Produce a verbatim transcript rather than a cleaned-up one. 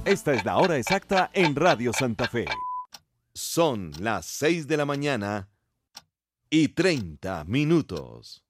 Esta es la hora exacta en Radio Santa Fe. Son las seis de la mañana y treinta minutos.